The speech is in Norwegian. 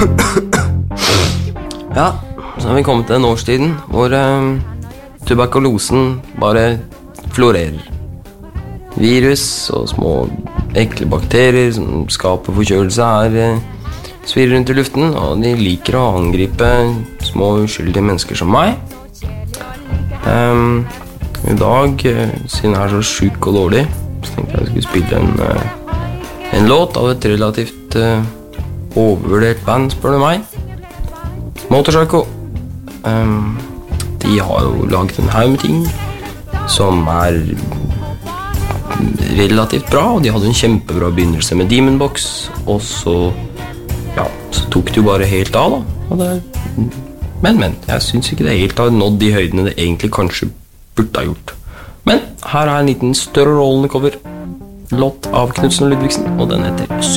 Ja, så har vi kommet til den årstiden hvor tuberkulosen bare florerer. Virus og små ekle bakterier som skaper forkjølelse svirrer rundt i luften, og de liker å angripe små uskyldige mennesker som meg. I dag, siden jeg så syk og dårlig, så tenkte jeg skulle spille en låt av et relativt overvurdert band, spør du meg. Motorpsycho. De har jo laget en haug med ting som relativt bra, og de hadde en kjempebra begynnelse med Demon Box, og så tok det jo bare helt av da. Men, jeg synes ikke det helt har nådd de høydene det egentlig kanskje burde ha gjort. Men her en liten strålende cover, låt av Knudsen og Ludvigsen, og den heter